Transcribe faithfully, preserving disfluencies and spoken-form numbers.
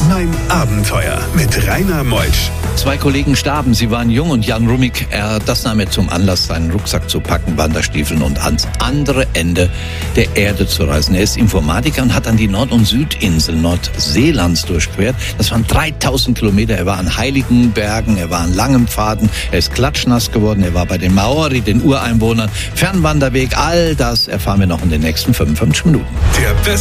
Mein Abenteuer mit Rainer Meutsch. Zwei Kollegen starben, sie waren jung und Jan Rumig, er, das nahm er zum Anlass, seinen Rucksack zu packen, Wanderstiefeln und ans andere Ende der Erde zu reisen. Er ist Informatiker und hat dann die Nord- und Südinsel Nordseelands durchquert. Das waren dreitausend Kilometer, er war an heiligen Bergen, er war an langen Pfaden, er ist klatschnass geworden, er war bei den Maori, den Ureinwohnern, Fernwanderweg, all das erfahren wir noch in den nächsten fünfundfünfzig Minuten. Der